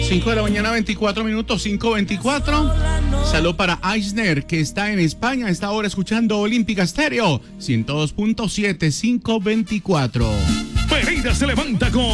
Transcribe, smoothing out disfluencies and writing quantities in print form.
5 de la mañana, 24 minutos, 5:24. Salud para Eisner, que está en España, está ahora escuchando Olímpica Stereo, 102.7, 5:24. Pereira se levanta con